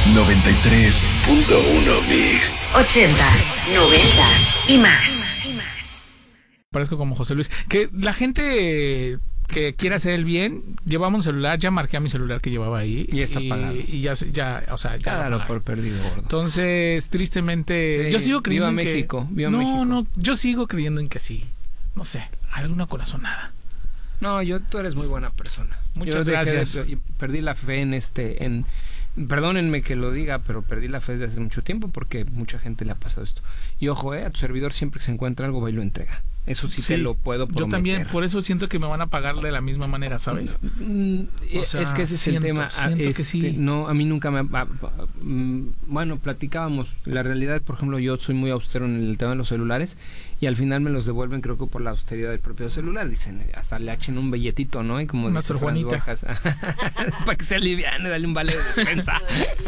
93.1 Mix. 80s, 90s y más. Parezco como José Luis. Que la gente que quiera hacer el bien, llevaba un celular, ya marqué a mi celular que llevaba ahí. Y está pagado. Y ya, o sea, ya Claro, por perdido, gordo. Entonces, tristemente, Sí, yo sigo creyendo viva en que... México, viva México. No, yo sigo creyendo en que sí. No sé, alguna corazonada. No, tú eres muy buena persona. Muchas gracias. Perdí la fe perdónenme que lo diga, pero perdí la fe desde hace mucho tiempo porque mucha gente le ha pasado esto. Y ojo, a tu servidor siempre que se encuentra algo, va y lo entrega. Eso sí te lo puedo prometer. Yo también, por eso siento que me van a pagar de la misma manera, ¿sabes? O sea, es que ese es el tema. Siento que sí. No, a mí nunca me... Bueno, platicábamos. La realidad, por ejemplo, yo soy muy austero en el tema de los celulares y al final me los devuelven, creo que por la austeridad del propio celular. Dicen, hasta le echen un billetito, ¿no? Y como una Sor Juanita. Para que se aliviane, dale un vale de despensa.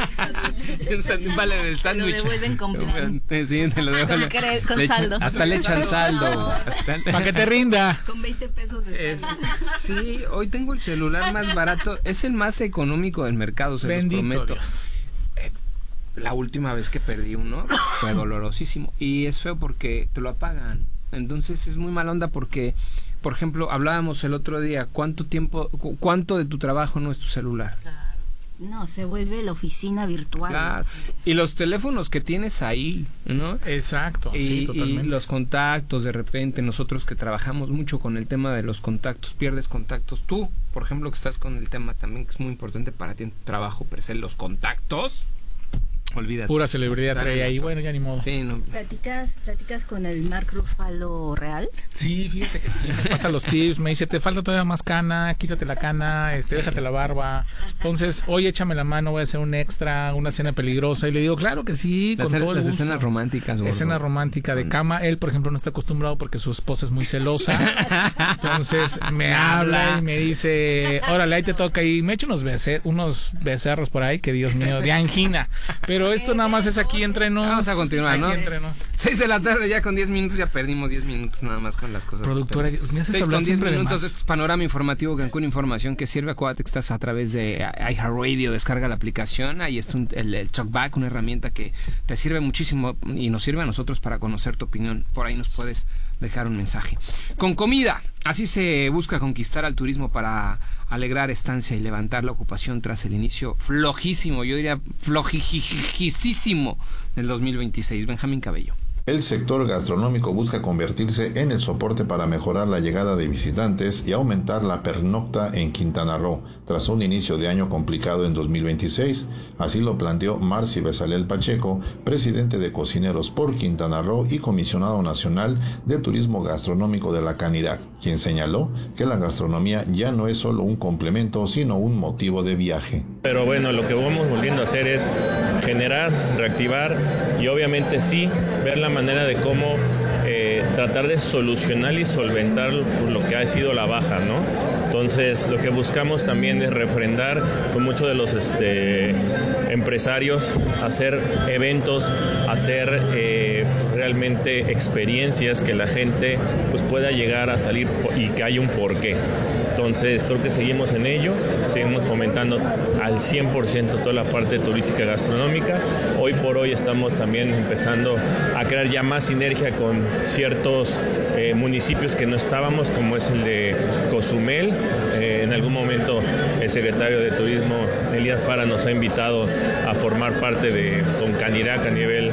Un vale del sándwich. Lo devuelven con plan. Sí, te lo devuelven. Con saldo. Hasta le echan saldo. Para que te rinda. Con 20 pesos de saldo. Sí, hoy tengo el celular más barato. Es el más económico del mercado, se Bendito los prometo. Dios. La última vez que perdí uno fue dolorosísimo. Y es feo porque te lo apagan. Entonces es muy mala onda porque, por ejemplo, hablábamos el otro día, ¿cuánto de tu trabajo no es tu celular? Claro. No, se vuelve la oficina virtual. Claro. Y los teléfonos que tienes ahí, ¿no? Exacto, sí, totalmente. Y los contactos, de repente, nosotros que trabajamos mucho con el tema de los contactos, pierdes contactos. Tú, por ejemplo, que estás con el tema también, que es muy importante para ti en tu trabajo, pero es los contactos. Olvídate. Pura celebridad trae ahí. Bueno, ya ni modo. Sí, no. ¿Platicas con el Mark Ruffalo real? Sí, fíjate que sí. Me pasa los tips, me dice, te falta todavía más cana, quítate la cana, déjate la barba. Entonces, hoy échame la mano, voy a hacer un extra, una cena peligrosa. Y le digo, claro que sí, con todo el las gusto. escenas románticas. Gordo. Escena romántica de cama. Él, por ejemplo, no está acostumbrado porque su esposa es muy celosa. Entonces, me habla y me dice, órale, ahí te toca. Y me echo unos becerros por ahí, que Dios mío, de angina. Pero esto nada más es aquí entre nos. Vamos a continuar, ¿no? Entre nos. 6 de la tarde ya con 10 minutos, ya perdimos 10 minutos nada más con las cosas. Productora, me haces 6 hablar con 10 siempre minutos de de este panorama informativo Cancún Información que sirve. Acuérdate que estás a través de iHeartRadio, descarga la aplicación, ahí está el Talkback, una herramienta que te sirve muchísimo y nos sirve a nosotros para conocer tu opinión. Por ahí nos puedes dejar un mensaje. Con comida, así se busca conquistar al turismo para alegrar estancia y levantar la ocupación tras el inicio flojísimo, yo diría flojísimo del 2026. Benjamín Cabello. El sector gastronómico busca convertirse en el soporte para mejorar la llegada de visitantes y aumentar la pernocta en Quintana Roo, tras un inicio de año complicado en 2026. Así lo planteó Marci Besalel Pacheco, presidente de Cocineros por Quintana Roo y comisionado nacional de Turismo Gastronómico de la Canidad, quien señaló que la gastronomía ya no es solo un complemento, sino un motivo de viaje. Pero bueno, lo que vamos volviendo a hacer es generar, reactivar y obviamente sí ver la manera de cómo tratar de solucionar y solventar lo que ha sido la baja, ¿no? Entonces, lo que buscamos también es refrendar con muchos de los empresarios, hacer eventos, hacer realmente experiencias que la gente pues pueda llegar a salir y que haya un porqué. Entonces creo que seguimos en ello, seguimos fomentando al 100% toda la parte turística gastronómica. Hoy por hoy estamos también empezando a crear ya más sinergia con ciertos municipios que no estábamos, como es el de Cozumel. En algún momento el secretario de Turismo, Elías Fara, nos ha invitado a formar parte con Canirac a nivel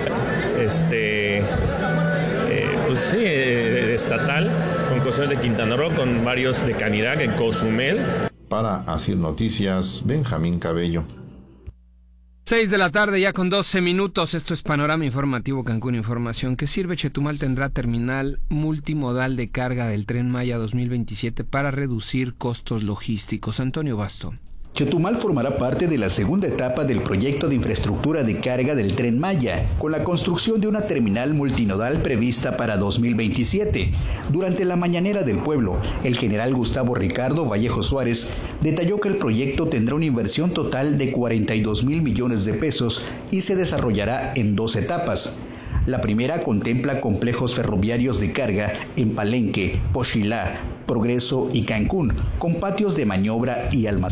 estatal, con Cozumel de Quintana Roo, con varios de Canirac en Cozumel. Para Asir Noticias, Benjamín Cabello. 6 de la tarde ya con 12 minutos, esto es Panorama Informativo Cancún Información que sirve. Chetumal tendrá terminal multimodal de carga del Tren Maya 2027 para reducir costos logísticos. Antonio Basto. Chetumal formará parte de la segunda etapa del proyecto de infraestructura de carga del Tren Maya, con la construcción de una terminal multinodal prevista para 2027. Durante la mañanera del pueblo, el general Gustavo Ricardo Vallejo Suárez detalló que el proyecto tendrá una inversión total de 42,000 millones de pesos y se desarrollará en 2 etapas. La primera contempla complejos ferroviarios de carga en Palenque, Poxilá, Progreso y Cancún, con patios de maniobra y almacenamiento.